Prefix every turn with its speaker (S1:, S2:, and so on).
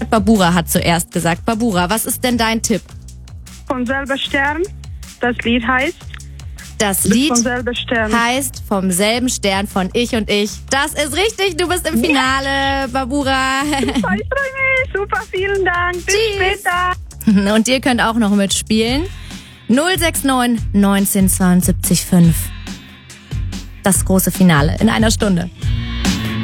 S1: Babura hat zuerst gesagt. Babura, was ist denn dein Tipp?
S2: Vom selben Stern. Das Lied heißt.
S1: Das Lied
S2: Vom selben Stern.
S1: heißt Vom selben Stern von Ich und Ich. Das ist richtig, du bist im Finale, Babura.
S2: Ich freue mich. Super, vielen Dank. Bis später.
S1: Und ihr könnt auch noch mitspielen. 069 19 72 5. Das große Finale in einer Stunde.